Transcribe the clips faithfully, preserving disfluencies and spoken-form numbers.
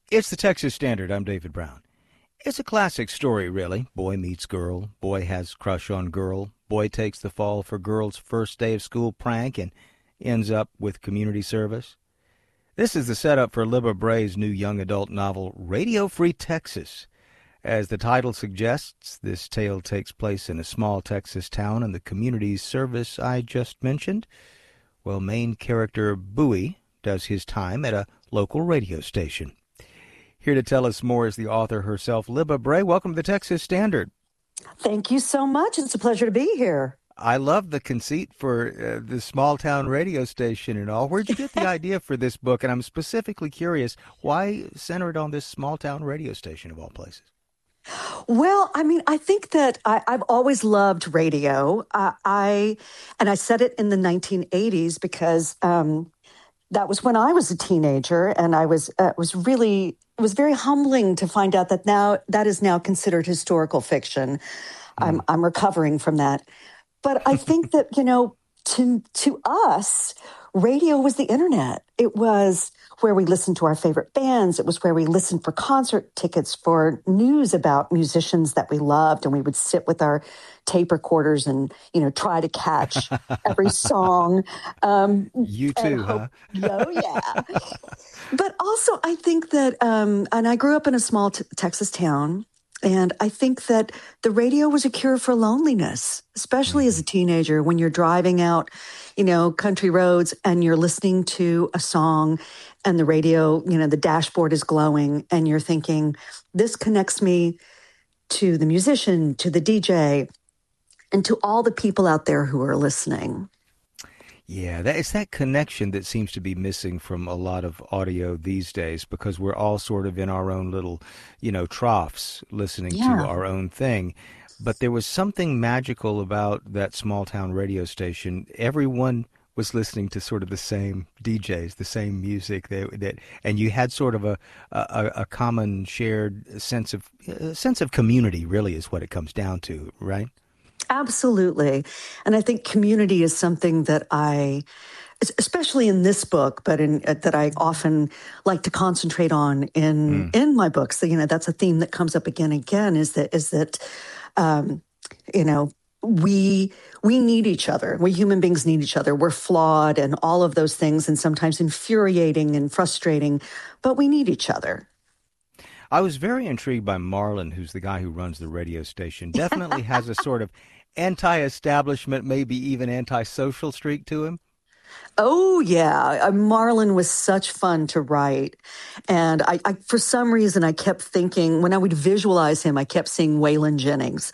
It's the Texas Standard. I'm David Brown. It's a classic story, really. Boy meets girl. Boy has crush on girl. Boy takes the fall for girl's first day of school prank and ends up with community service. This is the setup for Libba Bray's new young adult novel, Radio Free Texas. As the title suggests, this tale takes place in a small Texas town in the community service I just mentioned. Well, main character Bowie does his time at a local radio station. Here to tell us more is the author herself, Libba Bray. Welcome to the Texas Standard. Thank you so much. It's a pleasure to be here. I love the conceit for uh, the small town radio station and all. Where'd you get the idea for this book? And I'm specifically curious, why center it on this small town radio station of all places? Well, I mean, I think that I, I've always loved radio. Uh, I and I said it in the nineteen eighties because um, that was when I was a teenager, and I was uh, was really it was very humbling to find out that now that is now considered historical fiction. Mm. I'm I'm recovering from that, but I think that you know to to us, radio was the internet. It was where we listened to our favorite bands. It was where we listened for concert tickets, for news about musicians that we loved. And we would sit with our tape recorders and, you know, try to catch every song. Um, you too, hope, huh? Oh, yeah. But also, I think that, um, and I grew up in a small t- Texas town. And I think that the radio was a cure for loneliness, especially mm-hmm. as a teenager when you're driving out, you know, country roads and you're listening to a song and the radio, you know, the dashboard is glowing and you're thinking, this connects me to the musician, to the D J, and to all the people out there who are listening. Yeah, that, it's that connection that seems to be missing from a lot of audio these days because we're all sort of in our own little, you know, troughs listening yeah. to our own thing. But there was something magical about that small town radio station. Everyone was listening to sort of the same D Js, the same music, they, that, and you had sort of a, a, a common shared sense of a sense of community, really, is what it comes down to, right? Absolutely. And I think community is something that I, especially in this book, but in uh, that I often like to concentrate on in mm. in my books. So, you know, that's a theme that comes up again and again is that is that, um, you know, we we need each other. We human beings need each other. We're flawed and all of those things and sometimes infuriating and frustrating, but we need each other. I was very intrigued by Marlon, who's the guy who runs the radio station. Definitely has a sort of anti-establishment, maybe even anti-social streak to him. Oh, yeah. Uh, Marlon was such fun to write. And I, I, for some reason, I kept thinking, when I would visualize him, I kept seeing Waylon Jennings.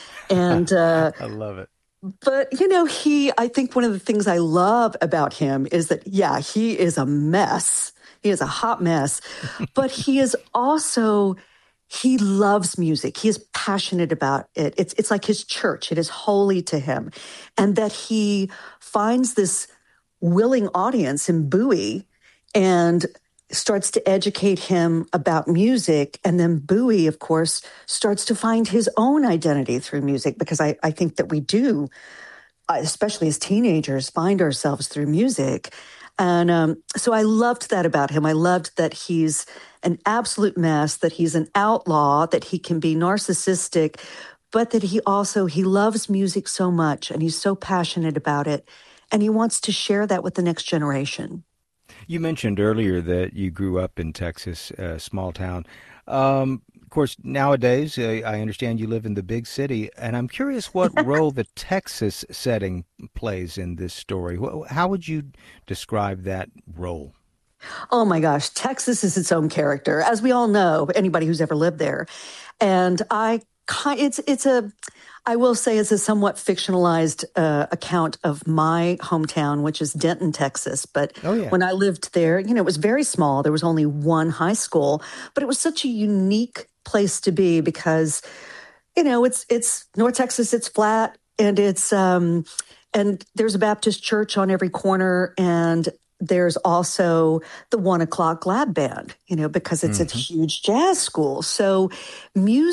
And uh, I love it. But, you know, he, I think one of the things I love about him is that, yeah, he is a mess. He is a hot mess, but he is also, he loves music. He is passionate about it. It's it's like his church. It is holy to him. And that he finds this willing audience in Bowie and starts to educate him about music. And then Bowie, of course, starts to find his own identity through music, because I, I think that we do, especially as teenagers, find ourselves through music. And um, so I loved that about him. I loved that he's an absolute mess, that he's an outlaw, that he can be narcissistic, but that he also, he loves music so much and he's so passionate about it. And he wants to share that with the next generation. You mentioned earlier that you grew up in Texas, a small town. Um, of course, nowadays, uh, I understand you live in the big city, and I'm curious what role the Texas setting plays in this story. How would you describe that role? Oh, my gosh. Texas is its own character, as we all know, anybody who's ever lived there. And I, it's, it's a, I will say it's a somewhat fictionalized uh, account of my hometown, which is Denton, Texas. But oh, yeah. when I lived there, you know, it was very small. There was only one high school, but it was such a unique place to be because, you know, it's it's North Texas, it's flat, and it's um, and there's a Baptist church on every corner, and there's also the one o'clock lab band, you know, because it's mm-hmm. a huge jazz school. So music